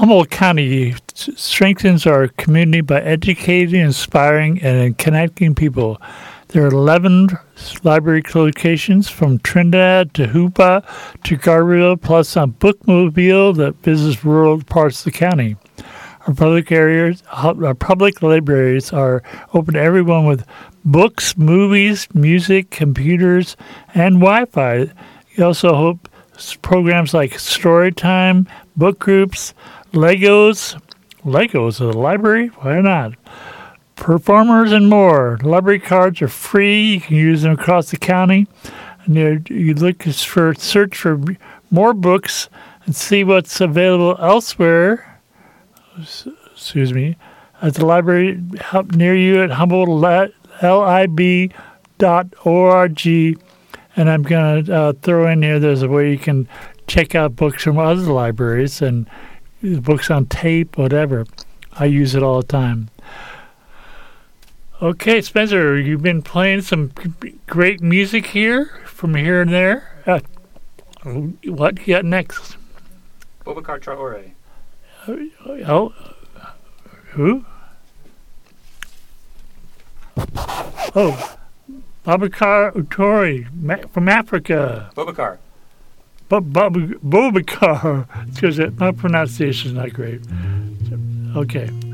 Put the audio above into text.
Humboldt County strengthens our community by educating, inspiring, and connecting people. There are 11 library locations from Trinidad to Hoopa to Garberville, plus a bookmobile that visits rural parts of the county. Our public libraries are open to everyone with books, movies, music, computers, and Wi-Fi. We also hope programs like story time, book groups, Legos at the library? Why not? Performers and more. Library cards are free. You can use them across the county. And you search for more books and see what's available elsewhere. Excuse me, at the library near you at humboldtlib.org. And I'm going to throw in here, there's a way you can check out books from other libraries and books on tape, whatever. I use it all the time. Okay, Spencer, you've been playing some great music here, from here and there. What you got next? Boubacar Traoré. Oh, who? Oh, Boubacar Traoré from Africa. Boubacar. Boubacar, because my pronunciation is not great. Okay.